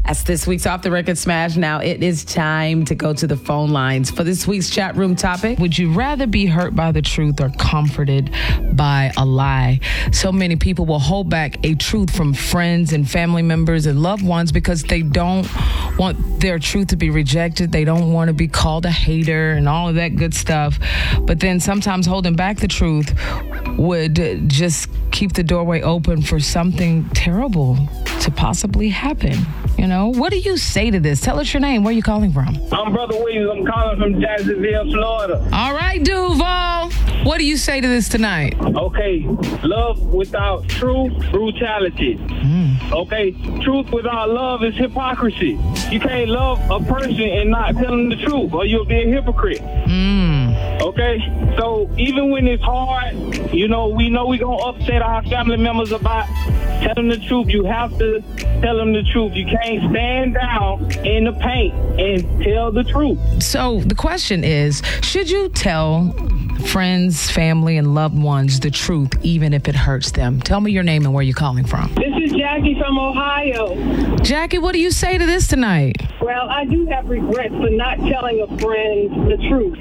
That's this week's Off the Record Smash. Now it is time to go to the phone lines for this week's chat room topic. Would you rather be hurt by the truth or comforted by a lie? So many people will hold back a truth from friends and family members and loved ones because they don't want their truth to be rejected. They don't want to be called a hater and all of that good stuff. But then sometimes holding back the truth would just keep the doorway open for something terrible to possibly happen. You know, what do you say to this? Tell us your name. Where are you calling from? I'm Brother Williams. I'm calling from Jacksonville, Florida. All right, Duval. What do you say to this tonight? Okay, love without truth, brutality. Okay, truth without love is hypocrisy. You can't love a person and not tell them the truth, or you'll be a hypocrite. Okay, so even when it's hard, we know we're going to upset our family members about telling the truth. You have to tell them the truth. You can't stand down in the paint and tell the truth. So the question is, should you tell friends, family, and loved ones the truth, even if it hurts them? Tell me your name and where you're calling from. This is Jackie from Ohio. Jackie, what do you say to this tonight? Well, I do have regrets for not telling a friend the truth.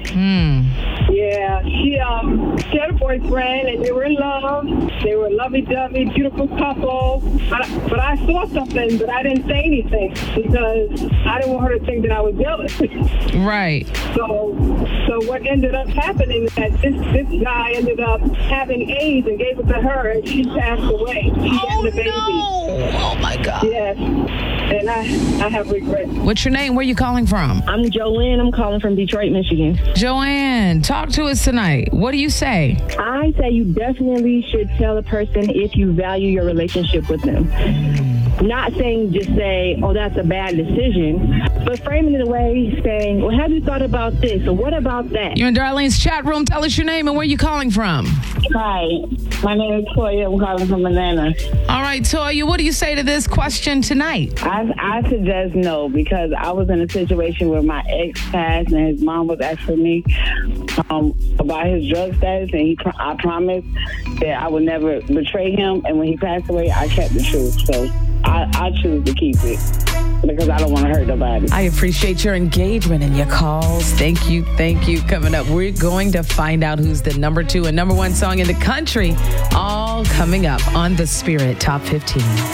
Yeah, she had a boyfriend and they were in love. They were lovey-dovey, beautiful couple. But I saw something, but I didn't say anything because I didn't want her to think that I was jealous. Right. So what ended up happening is that this guy ended up having AIDS and gave it to her, and she passed away. She had the baby. No. Oh, my God. Yes, and I have regrets. What's your name? Where are you calling from? I'm Joanne. I'm calling from Detroit, Michigan. Joanne, talk to us tonight. What do you say? I say you definitely should tell a person if you value your relationship with them. Not saying just say, oh, that's a bad decision, but framing it in a way saying, well, have you thought about this or what about that? You're in Darlene's chat room. Tell us your name and where you calling from. Hi, my name is Toya. I'm calling from Atlanta. All right, Toya, what do you say to this question tonight? I suggest no, because I was in a situation where my ex passed and his mom was asking me about his drug status, and I promised that I would never betray him, and when he passed away, I kept the truth. So I choose to keep it because I don't want to hurt nobody. I appreciate your engagement and your calls. Thank you. Coming up, we're going to find out who's the number 2 and number 1 song in the country, all coming up on The Spirit Top 15.